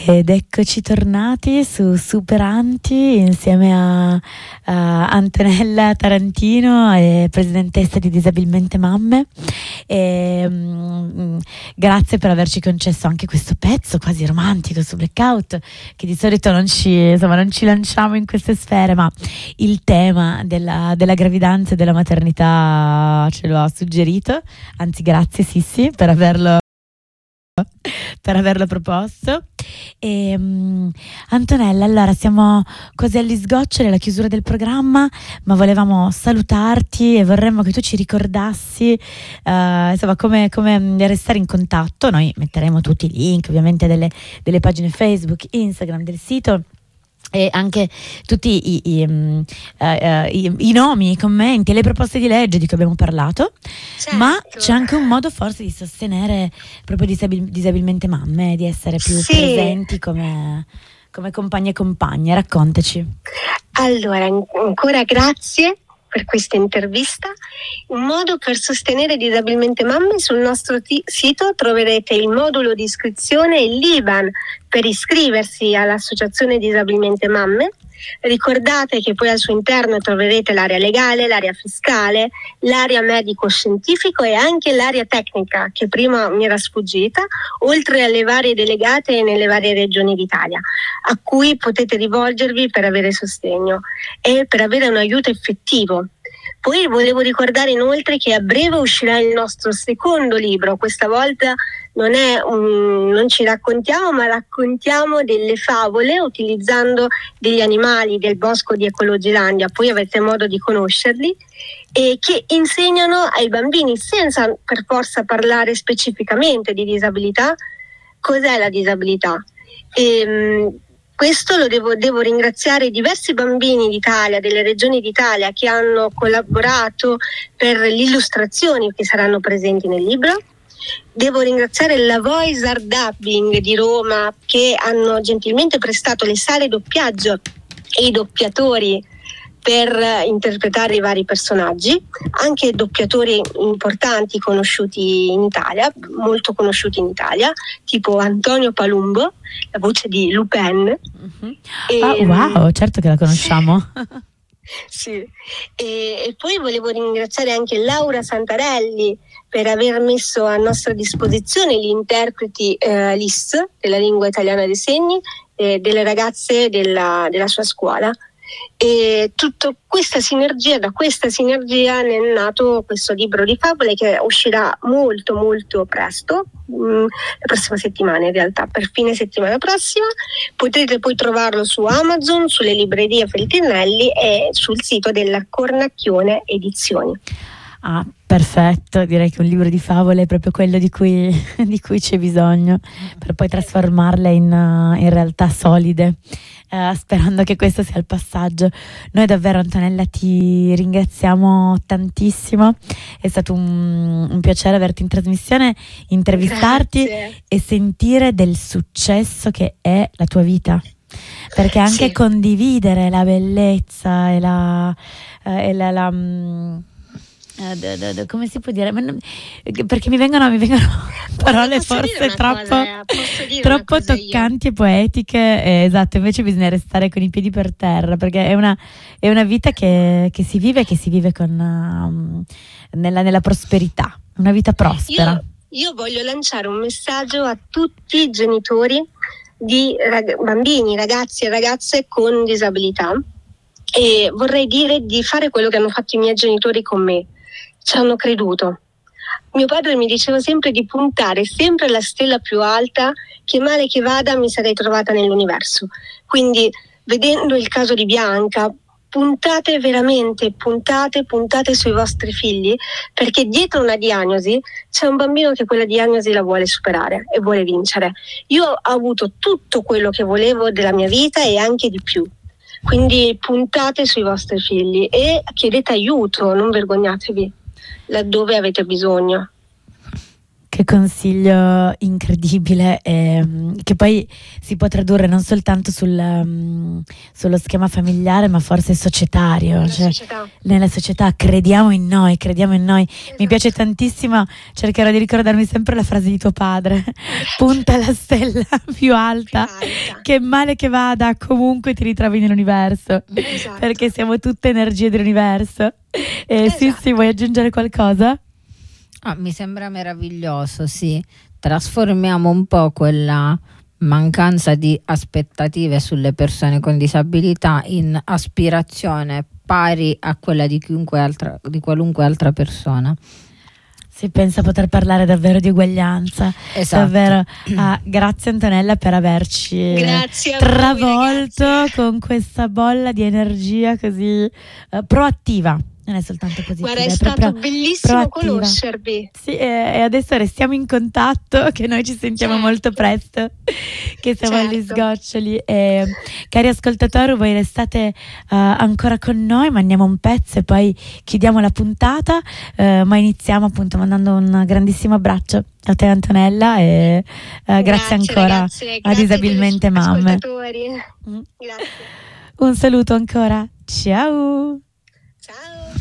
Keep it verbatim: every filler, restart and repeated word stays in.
Ed eccoci tornati su Superanti insieme a, a Antonella Tarantino, e presidentessa di Disabilmente Mamme. E, mm, grazie per averci concesso anche questo pezzo quasi romantico su Blackout, che di solito non ci, insomma, non ci lanciamo in queste sfere, ma il tema della, della gravidanza e della maternità ce lo ha suggerito. Anzi, grazie Sissi per averlo per averlo proposto. E, um, Antonella, allora siamo quasi agli sgoccioli, alla chiusura del programma, ma volevamo salutarti e vorremmo che tu ci ricordassi uh, insomma come, come restare in contatto. Noi metteremo tutti i link ovviamente delle, delle pagine Facebook, Instagram, del sito, e anche tutti i, i, um, uh, uh, i, i nomi, i commenti e le proposte di legge di cui abbiamo parlato. Certo. Ma c'è anche un modo forse di sostenere proprio disabil- disabilmente mamme, di essere più sì. presenti come, come compagne e compagne. Raccontaci. Allora, ancora grazie per questa intervista. Un modo per sostenere Disabilmente Mamme: sul nostro t- sito troverete il modulo di iscrizione e l'I B A N per iscriversi all'associazione Disabilmente Mamme. Ricordate che poi al suo interno troverete l'area legale, l'area fiscale, l'area medico-scientifico e anche l'area tecnica, che prima mi era sfuggita, oltre alle varie delegate nelle varie regioni d'Italia, a cui potete rivolgervi per avere sostegno e per avere un aiuto effettivo. Poi volevo ricordare inoltre che a breve uscirà il nostro secondo libro. Questa volta non è un, non ci raccontiamo, ma raccontiamo delle favole utilizzando degli animali del bosco di Ecologilandia, poi avrete modo di conoscerli, e che insegnano ai bambini, senza per forza parlare specificamente di disabilità, cos'è la disabilità. E, questo lo devo, devo ringraziare diversi bambini d'Italia, delle regioni d'Italia, che hanno collaborato per le illustrazioni che saranno presenti nel libro. Devo ringraziare la Voice Art Dubbing di Roma, che hanno gentilmente prestato le sale doppiaggio e i doppiatori per interpretare i vari personaggi, anche doppiatori importanti conosciuti in Italia, molto conosciuti in Italia, tipo Antonio Palumbo, la voce di Lupin. Mm-hmm. E, oh, wow, certo che la conosciamo. Sì, e, e poi volevo ringraziare anche Laura Santarelli per aver messo a nostra disposizione gli interpreti eh, L I S, della lingua italiana dei segni, eh, delle ragazze della, della sua scuola. E tutta questa sinergia, da questa sinergia ne è nato questo libro di favole, che uscirà molto molto presto, mh, la prossima settimana, in realtà per fine settimana prossima. Potete poi trovarlo su Amazon, sulle librerie Feltrinelli e sul sito della Cornacchione Edizioni. Ah, perfetto, direi che un libro di favole è proprio quello di cui, di cui c'è bisogno, per poi trasformarle in, in realtà solide, eh, sperando che questo sia il passaggio. Noi davvero, Antonella, ti ringraziamo tantissimo, è stato un, un piacere averti in trasmissione, intervistarti. Grazie. E sentire del successo che è la tua vita, perché anche sì. condividere la bellezza e la... Eh, e la, la come si può dire? Perché mi vengono, mi vengono parole forse troppo, cosa, troppo toccanti io. E poetiche, eh, esatto, invece bisogna restare con i piedi per terra, perché è una, è una vita che, che si vive, che si vive con, um, nella, nella prosperità, una vita prospera. Io, io voglio lanciare un messaggio a tutti i genitori di rag- bambini, ragazzi e ragazze con disabilità, e vorrei dire di fare quello che hanno fatto i miei genitori con me. Ci hanno creduto. Mio padre mi diceva sempre di puntare sempre alla stella più alta, che male che vada mi sarei trovata nell'universo. Quindi, vedendo il caso di Bianca, puntate veramente, puntate, puntate sui vostri figli, perché dietro una diagnosi c'è un bambino che quella diagnosi la vuole superare e vuole vincere. Io ho avuto tutto quello che volevo della mia vita e anche di più. Quindi puntate sui vostri figli e chiedete aiuto, non vergognatevi laddove avete bisogno. Che consiglio incredibile, eh, che poi si può tradurre non soltanto sul, um, sullo schema familiare, ma forse societario. Nella cioè, società. Nella società crediamo in noi, crediamo in noi. Esatto. Mi piace tantissimo, cercherò di ricordarmi sempre la frase di tuo padre: punta alla stella più alta, Alta. che male che vada comunque ti ritrovi nell'universo, Esatto. perché siamo tutte energie dell'universo. Eh, Sì, Esatto. sì, vuoi aggiungere qualcosa? Ah, mi sembra meraviglioso, sì. Trasformiamo un po' quella mancanza di aspettative sulle persone con disabilità in aspirazione pari a quella di chiunque altra, di qualunque altra persona. Si pensa poter parlare davvero di uguaglianza. Esatto. Davvero. Ah, grazie Antonella per averci Grazie a voi, travolto ragazzi. con questa bolla di energia così eh, proattiva. Non è soltanto positiva, Guarda, è è stato proprio bellissimo proattiva. conoscervi. Sì, e, e adesso restiamo in contatto, che noi ci sentiamo Certo. molto presto, che siamo Certo. agli sgoccioli. E, cari ascoltatori, voi restate uh, ancora con noi, mandiamo un pezzo e poi chiudiamo la puntata, uh, ma iniziamo appunto mandando un grandissimo abbraccio a te Antonella e uh, grazie, Grazie, ancora ragazzi, a grazie Disabilmente ai Mamme. ascoltatori. Mm. Grazie. Un saluto ancora, ciao! Ciao.